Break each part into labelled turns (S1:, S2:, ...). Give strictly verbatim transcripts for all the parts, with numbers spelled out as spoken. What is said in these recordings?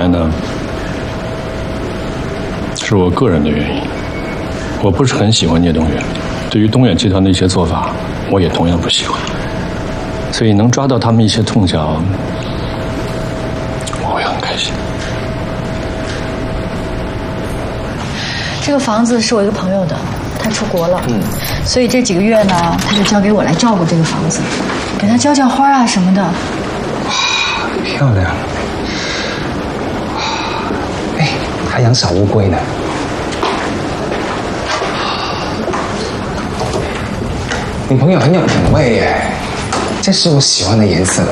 S1: 来呢，是我个人的原因。我不是很喜欢聂东远，对于东远集团的一些做法，我也同样不喜欢。所以能抓到他们一些痛脚，我会很开心。
S2: 这个房子是我一个朋友的，他出国了，嗯，所以这几个月呢，他就交给我来照顾这个房子，给他浇浇花啊什么的。
S3: 哇，漂亮！哎，还养小乌龟呢。你朋友很有品味耶，这是我喜欢的颜色。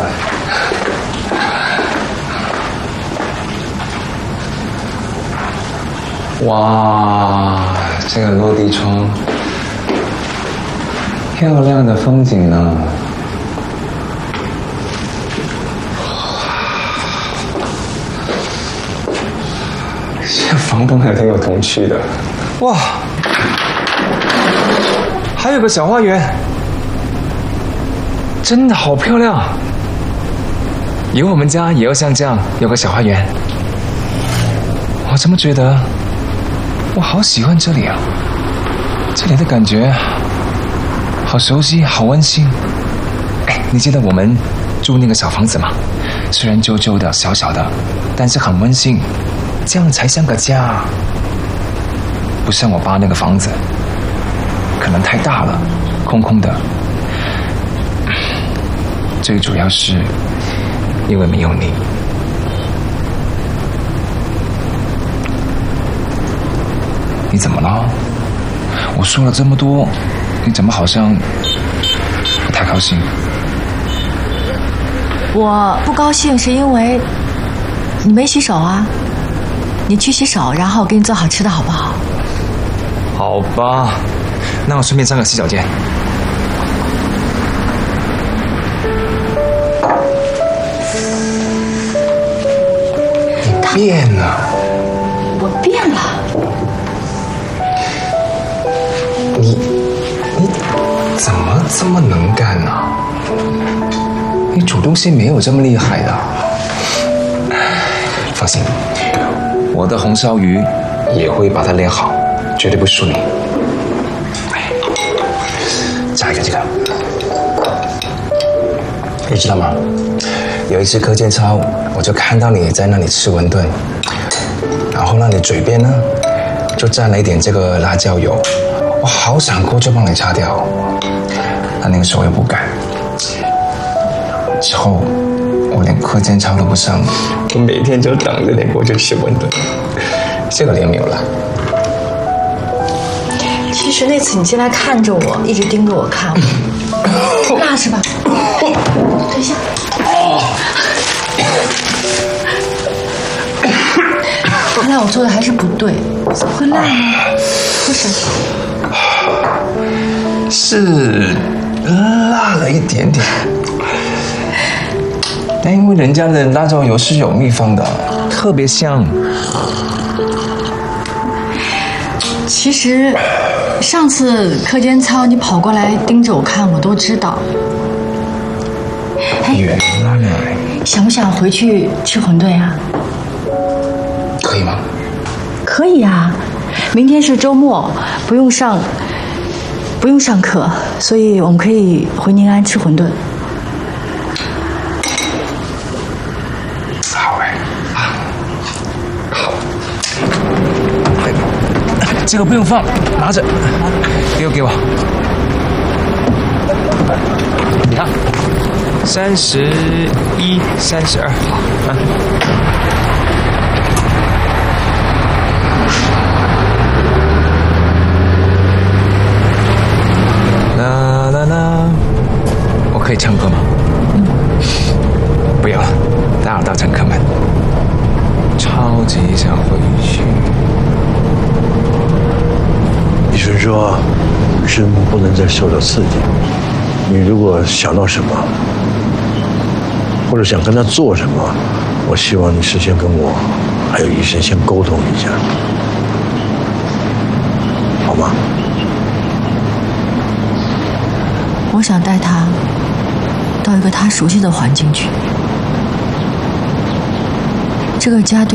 S3: 哇，这个落地窗，漂亮的风景呢。这房东还挺有童趣的。哇，还有个小花园，真的好漂亮。以后我们家也要像这样有个小花园。我怎么觉得我好喜欢这里啊！这里的感觉好熟悉，好温馨。哎，你记得我们住那个小房子吗？虽然旧旧的、小小的，但是很温馨，这样才像个家。不像我爸那个房子，可能太大了，空空的。最主要是因为没有你。你怎么了？我说了这么多，你怎么好像不太高兴？
S2: 我不高兴是因为你没洗手啊，你去洗手，然后我给你做好吃的好不好？
S3: 好吧，那我顺便上个洗手间。你变了。
S2: 我变了。
S3: 你你怎么这么能干呢、啊？你主动性没有这么厉害的。放心，我的红烧鱼也会把它练好，绝对不输你。加一个这个，你知道吗？有一次课间操，我就看到你在那里吃馄饨，然后呢，你嘴边呢就沾了一点这个辣椒油。我好想过去帮你擦掉，但那个时候又不敢。之后我连课间操都不上，我每天就等着你过去吃馄饨。这个脸没有了。
S2: 其实那次你进来看着我，一直盯着我看，辣是吧？等一下。看来我做的还是不对，怎么会辣呢？不是。
S3: 是辣了一点点，但因为人家的辣椒油是有秘方的，特别香。
S2: 其实上次课间操你跑过来盯着我看，我都知道。
S3: 原来
S2: 想不想回去吃馄饨呀？
S3: 可以吗？
S2: 可以啊，明天是周末，不用上。不用上课，所以我们可以回宁安吃馄饨。
S3: 好哎，啊，好，这个不用放，拿着，给我给我。你看，三十一、三十二，好啊。啦啦啦！我可以唱歌吗？嗯，不要了，打扰到乘客们。超级想回去。
S4: 医生说，生不能再受到刺激。你如果想到什么，或者想跟他做什么，我希望你事先跟我还有医生先沟通一下，好吗？
S2: 我想带他到一个他熟悉的环境去，这个家对